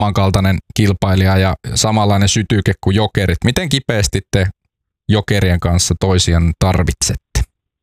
samankaltainen kilpailija ja samanlainen sytyke kuin Jokerit. Miten kipeästi te Jokerien kanssa toisiaan tarvitsette?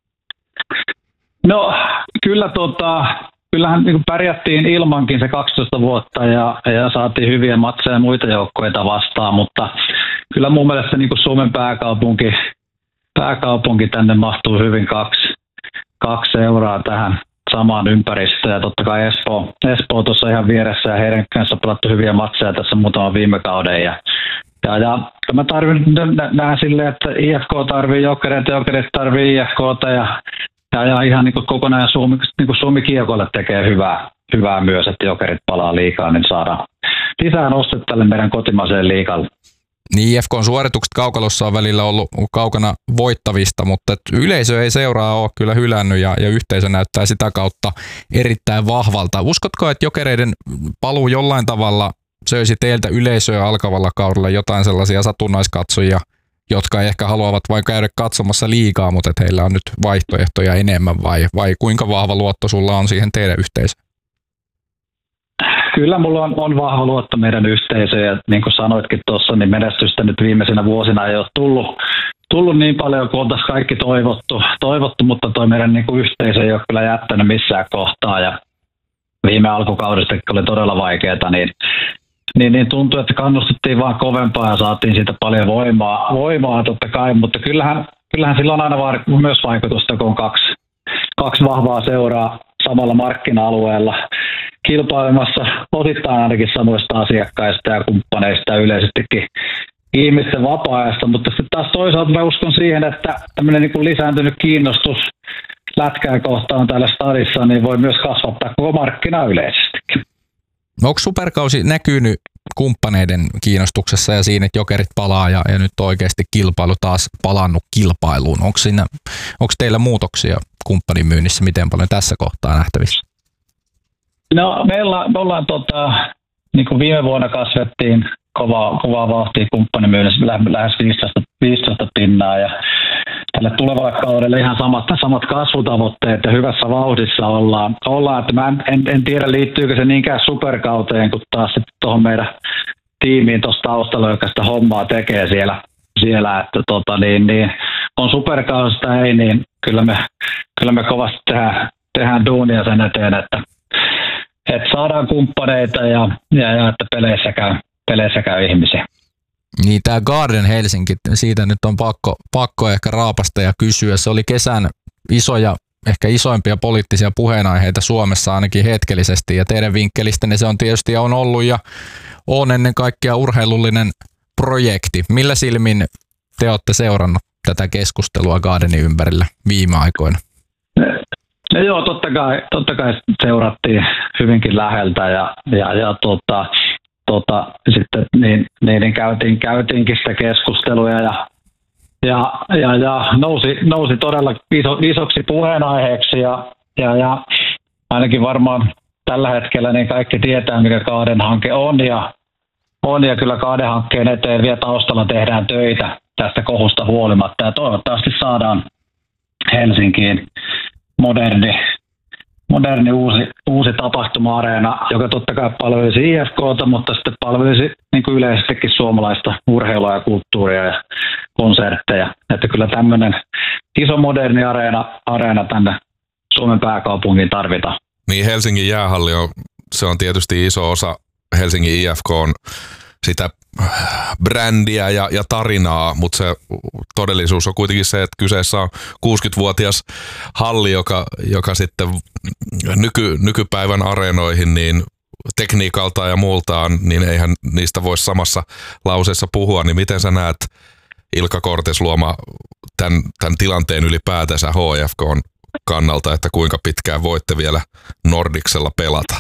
No kyllähän niin pärjättiin ilmankin se 12 vuotta ja saatiin hyviä matseja muita joukkoita vastaan, mutta kyllä mun mielestä niin kuin Suomen pääkaupunki tänne mahtuu hyvin kaksi seuraa tähän samaan ympäristöön ja totta kai Espoo tuossa ihan vieressä ja heidän kanssa pelattu hyviä matseja tässä muutaman viime kauden ja mä näen silleen, että IFK tarvii Jokereita, Jokerit tarvii IFKta ja ihan niin kuin kokonaan Suomi kiekolle tekee hyvää myös, että Jokerit palaa liigaan, niin saadaan lisää nostetta tälle meidän kotimaiseen liigalle. Niin IFK:n suoritukset kaukalossa on välillä ollut kaukana voittavista, mutta yleisö ei seuraa ole kyllä hylännyt ja yhteisö näyttää sitä kautta erittäin vahvalta. Uskotko, että Jokereiden paluu jollain tavalla söisi teiltä yleisöä alkavalla kaudella jotain sellaisia satunnaiskatsojia, jotka ehkä haluavat vain käydä katsomassa liigaa, mutta että heillä on nyt vaihtoehtoja enemmän vai kuinka vahva luotto sulla on siihen teidän yhteisöön? Kyllä mulla on vahva luotto meidän yhteisöön ja niin kuin sanoitkin tuossa, niin menestystä nyt viimeisenä vuosina ei ole tullut niin paljon kuin oltaisiin kaikki toivottu, mutta toi meidän niin kuin yhteisö ei ole kyllä jättänyt missään kohtaa ja viime alkukaudesta oli todella vaikeaa, niin tuntui, että kannustettiin vaan kovempaa ja saatiin siitä paljon voimaa totta kai, mutta kyllähän sillä on aina myös vaikutusta, kun on kaksi vahvaa seuraa samalla markkina-alueella kilpailemassa osittain ainakin samoista asiakkaista ja kumppaneista ja yleisestikin ihmisten vapaa-ajasta, mutta sitten taas toisaalta mä uskon siihen, että tämmöinen niin kuin lisääntynyt kiinnostus lätkää kohtaan täällä stadissa niin voi myös kasvattaa koko markkinaa yleisestikin. Onko superkausi näkynyt kumppaneiden kiinnostuksessa ja siinä, että Jokerit palaa ja nyt on oikeasti kilpailu taas palannut kilpailuun? Onko teillä muutoksia kumppanin myynnissä miten paljon tässä kohtaa nähtävissä? No me ollaan niin kuin viime vuonna kasvettiin kovaa vauhtia kumppanimyynnissä lähes 15 pinnaa ja tälle tulevalle kaudelle ihan samat kasvutavoitteet ja hyvässä vauhdissa ollaan että mä en tiedä liittyykö se niinkään superkauteen, kun taas sitten tuohon meidän tiimiin tuossa taustalla, joka sitä hommaa tekee siellä että niin on superkausista ei, niin kyllä me kovasti tehdään duunia sen eteen, että saadaan kumppaneita ja että peleissä käy ihmisiä. Niin tämä Garden Helsinki, siitä nyt on pakko ehkä raapasta ja kysyä. Se oli kesän ehkä isoimpia poliittisia puheenaiheita Suomessa ainakin hetkellisesti ja teidän vinkkelistänne se on tietysti ja on ollut ja on ennen kaikkea urheilullinen projekti. Millä silmin te olette seurannut tätä keskustelua Gardenin ympärillä viime aikoina? No joo, totta kai seurattiin hyvinkin läheltä ja sitten niin käytiinkin sitä keskusteluja ja nousi todella isoksi puheenaiheeksi ja ainakin varmaan tällä hetkellä niin kaikki tietää, mikä Garden-hanke on ja kyllä Garden-hankkeen eteen vielä taustalla tehdään töitä tästä kohusta huolimatta ja toivottavasti saadaan Helsinkiin moderni uusi tapahtuma-areena, joka totta kai palvelisi IFK:ta, mutta sitten palvelisi niin kuin yleisestikin suomalaista urheilua ja kulttuuria ja konsertteja. Että kyllä tämmöinen iso moderni areena tänne Suomen pääkaupunkiin tarvitaan. Niin Helsingin jäähalli se on tietysti iso osa Helsingin IFK:n sitä brändiä ja tarinaa, mutta se todellisuus on kuitenkin se, että kyseessä on 60-vuotias halli, joka sitten nykypäivän areenoihin niin tekniikaltaan ja muultaan, niin eihän niistä voi samassa lauseessa puhua, niin miten sä näet Ilkka Kortesluoma tämän tilanteen ylipäätänsä HFK:n kannalta, että kuinka pitkään voitte vielä Nordicsella pelata?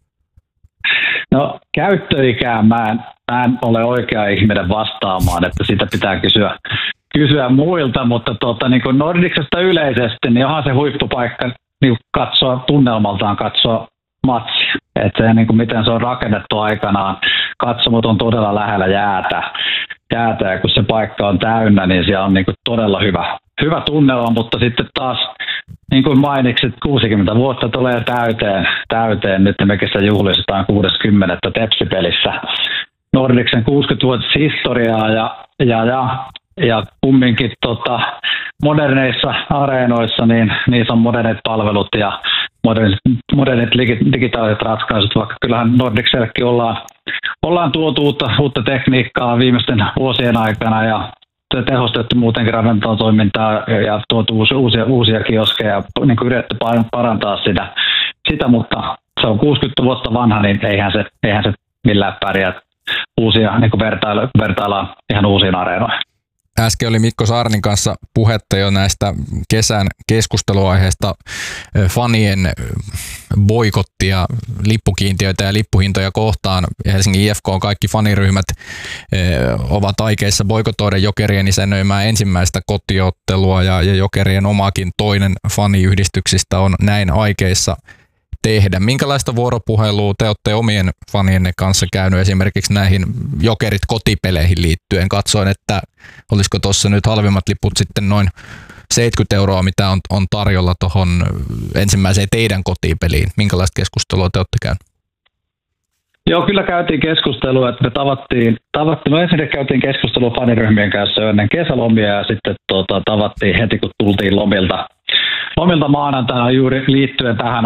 No käyttöikään mä en ole oikea ihminen vastaamaan, että sitä pitää kysyä muilta, mutta niin kuin Nordicsesta yleisesti, niin onhan se huippupaikka niin tunnelmaltaan katsoa matsia. Että se, niin kuin miten se on rakennettu aikanaan, katsomot on todella lähellä jäätä ja kun se paikka on täynnä, niin siellä on niin kuin todella hyvä tunnelma, mutta sitten taas niin kuin mainitsit, 60 vuotta tulee täyteen. Nyt mekin sitä juhlistetaan 60. Tepsipelissä. Nordicsen 60-vuotishistoriaa ja kumminkin moderneissa areenoissa niin niissä on modernit palvelut ja modernit digitaaliset ratkaisut, vaikka kyllähän Nordicsellekin ollaan tuotu uutta tekniikkaa viimeisten vuosien aikana ja tehostettu muutenkin ravintolatoimintaa ja tuotu uusia kioskeja ja niin kuin yritetty parantaa sitä, mutta se on 60 vuotta vanha, niin eihän se millään pärjää uusia, niin kuin vertaillaan ihan uusiin areenoihin. Äsken oli Mikko Saarnin kanssa puhetta jo näistä kesän keskusteluaiheista, fanien boikottia, lippukiintiöitä ja lippuhintoja kohtaan. Helsingin IFK on kaikki faniryhmät ovat aikeissa boikotoida Jokerien isännöimää ensimmäistä kotiottelua ja Jokerien omakin toinen faniyhdistyksistä on näin aikeissa tehdä. Minkälaista vuoropuhelua te olette omien fanienne kanssa käynyt esimerkiksi näihin Jokerit kotipeleihin liittyen? Katsoin, että olisiko tuossa nyt halvimmat liput sitten noin 70 €, mitä on tarjolla tuohon ensimmäiseen teidän kotipeliin. Minkälaista keskustelua te olette käynyt? Joo, kyllä käytiin keskustelua, että me tavattiin ensin käytiin keskustelua faniryhmien kanssa ennen kesälomia ja sitten tavattiin heti, kun tultiin lomilta maanantaina juuri liittyen tähän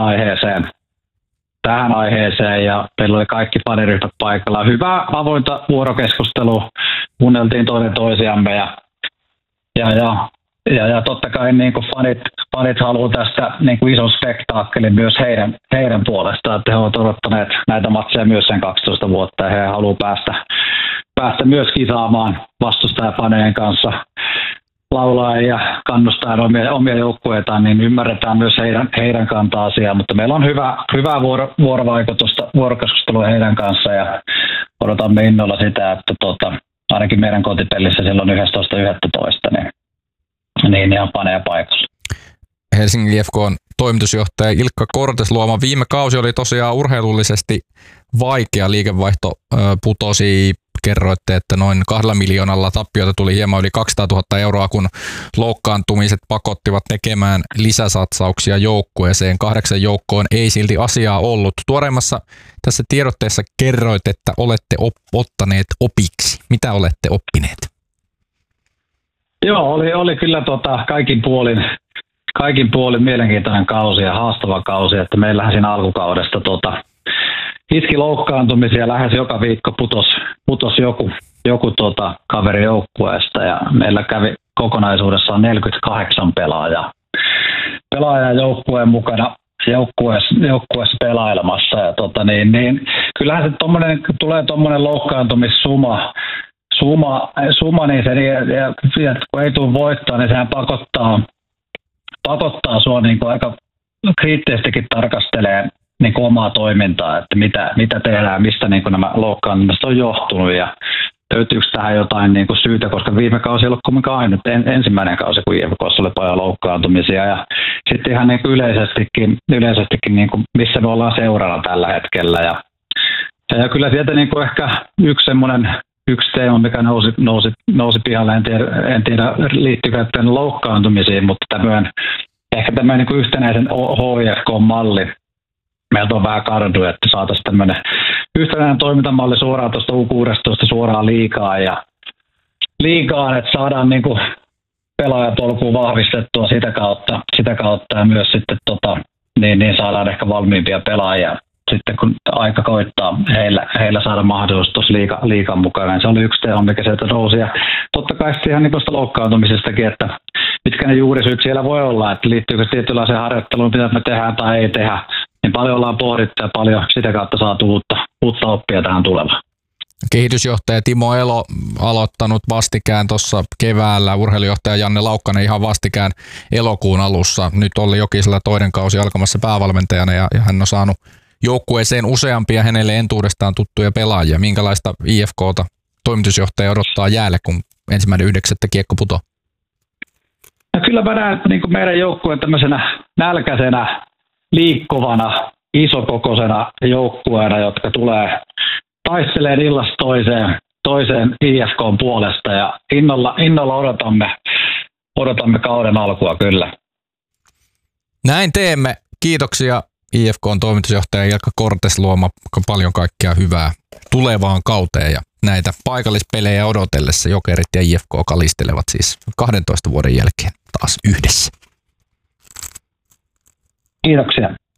aiheeseen ja meillä oli kaikki faniryhmät paikalla. Hyvää avointa vuorokeskustelua, kuunneltiin toinen toisiamme ja totta kai niin kuin fanit haluaa tästä niin kuin ison spektaakkelin myös heidän puolestaan, että he ovat odottaneet näitä matseja myös sen 12 vuotta ja he haluaa päästä myös kisaamaan vastustajafaneen kanssa laulaa ja kannustaa omia joukkueitaan, niin ymmärretään myös heidän kantaa asiaa, mutta meillä on hyvää vuorokeskustelua heidän kanssa ja odotamme innolla sitä, että ainakin meidän kotipelissä silloin 11.11. niin ihan paneja paikalla. Helsingin IFK:n toimitusjohtaja Ilkka Kortes luoma viime kausi oli tosiaan urheilullisesti vaikea. Liikevaihto putosi, kerroitte, että noin 2 miljoonalla tappiota tuli hieman yli 200 000 €, kun loukkaantumiset pakottivat tekemään lisäsatsauksia joukkueeseen. 8 joukkoon ei silti asiaa ollut. Tuoreimmassa tässä tiedotteessa kerroit, että olette ottaneet opiksi. Mitä olette oppineet? Joo, oli kyllä kaikin puolin mielenkiintoinen kausi ja haastava kausi, että meillähän siinä alkukaudesta iski loukkaantumisia lähes joka viikko putos joku kaveri joukkueesta ja meillä kävi kokonaisuudessaan 48 pelaajaa joukkueen mukana joukkueessa pelailemassa ja kyllähän se tulee tommonen loukkaantumissuma niin se kun ei tule voittaa, niin sehän pakottaa sua niin kuin aika kriittisestikin tarkastelee niin kuin omaa toimintaa, että mitä tehdään, mistä niin kuin nämä loukkaantumiset on johtunut ja löytyykö tähän jotain niin kuin syytä, koska viime kausi ei ollut kumminkaan ainut ensimmäinen kausi, kun IFK:ssa oli paljon loukkaantumisia ja sitten ihan niin kuin yleisestikin niin kuin missä me ollaan seurana tällä hetkellä ja kyllä sieltä niin kuin ehkä yksi teema, mikä nousi pihalle, en tiedä liittyykö tämän loukkaantumisiin, mutta tämmöinen niin kuin yhtenäisen HIFK-malli. Meiltä on vähän kardu, että saataisiin tämmöinen yhtenäinen toimintamalli suoraan tuosta U16 suoraan liigaan, että saadaan niin kuin pelaajapolkua vahvistettua sitä kautta ja myös sitten niin saadaan ehkä valmiimpia pelaajia. Sitten kun aika koittaa heillä saada mahdollisuus tuossa liigan mukana, niin se oli yksi teema, mikä sieltä nousi. Ja totta kai sitten ihan niin tuosta loukkaantumisestakin, että mitkä ne juurisyyt siellä voi olla, että liittyykö tietynlaiseen harjoitteluun, mitä me tehdään tai ei tehdä. Niin paljon ollaan pohdittu ja paljon sitä kautta saatu uutta oppia tähän tulevaan. Kehitysjohtaja Timo Elo aloittanut vastikään tuossa keväällä, urheilujohtaja Janne Laukkanen ihan vastikään elokuun alussa. Nyt Olli Jokisella toinen kausi alkamassa päävalmentajana ja hän on saanut joukkueeseen useampia hänelle entuudestaan tuttuja pelaajia. Minkälaista IFK:ta toimitusjohtaja odottaa jäälle, kun 1.9. kiekko putoo? No kyllä mä näen niin kuin meidän joukkueen tämmöisenä nälkäisenä, liikkuvana, isokokoisena joukkueena, jotka tulee taistelemaan illasta toiseen IFK:n puolesta ja innolla odotamme kauden alkua kyllä. Näin teemme. Kiitoksia IFK:n toimitusjohtaja Ilkka Kortesluoma. Paljon kaikkea hyvää tulevaan kauteen ja näitä paikallispelejä odotellessa Jokerit ja IFK kalistelevat siis 12 vuoden jälkeen taas yhdessä. Kiitoksia.